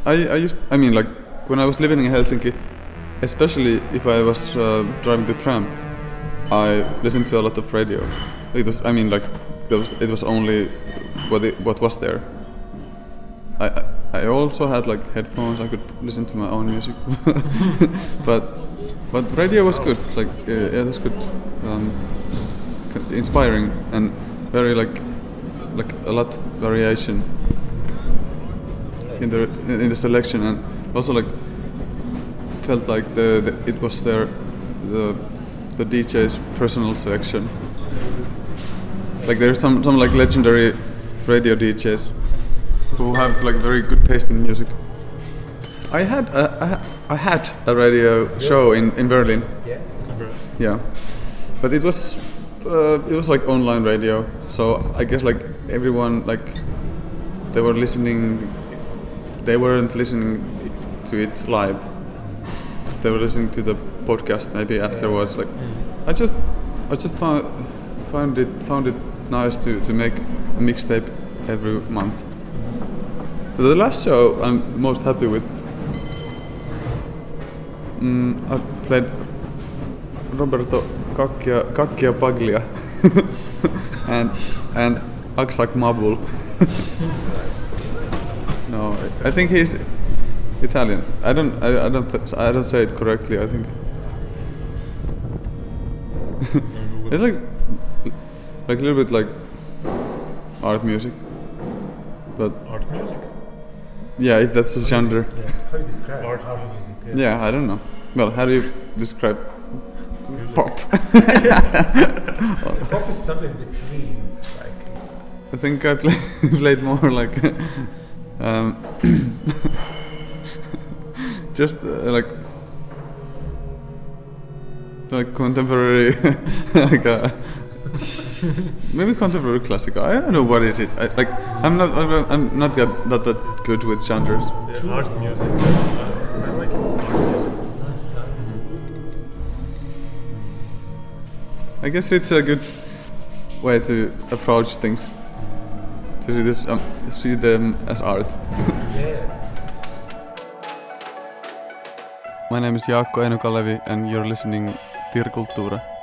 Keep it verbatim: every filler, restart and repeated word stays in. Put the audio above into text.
I, I used, I mean, like, when I was living in Helsinki, especially if I was uh, driving the tram, I listened to a lot of radio. It was, I mean, like, there was, it was only what it, what was there. I, I I also had like headphones. I could listen to my own music, but but radio was good. Like, yeah, yeah, it was good, um, inspiring and very like like a lot variation in the in the selection, and also like felt like the, the it was their the the D J's personal selection. Like there's some some like legendary radio D Js who have like very good taste in music. I had a, I, I had a radio show in, in Berlin. Yeah. Yeah, but it was uh, it was like online radio. So I guess like everyone like they were listening. They weren't listening to it live. They were listening to the podcast maybe afterwards. Like I just I just found found it found it nice to to make a mixtape every month. The last show I'm most happy with, mm, I played Roberto Cacchia, Cacchia Paglia and and Aksak Mabul. No, I think he's Italian. I don't I, I don't th- I don't say it correctly. I think it's like like a little bit like art music, but art music. Yeah, if that's a genre. Yeah. How do you describe art music? Yeah. Yeah, I don't know. Well, how do you describe music. Pop? Pop is something between, like. I think I play, played more like um, just uh, like like contemporary, like a, maybe contemporary classical. I don't know what is it. I, like I'm not I'm, I'm not that, not that good with genres. Yeah, art music. I like it. Art music is nice stuff. I guess it's a good way to approach things. To see this, um, see them as art. Yeah. My name is Jaakko Eino Kalevi, and you're listening Tirkulttuura.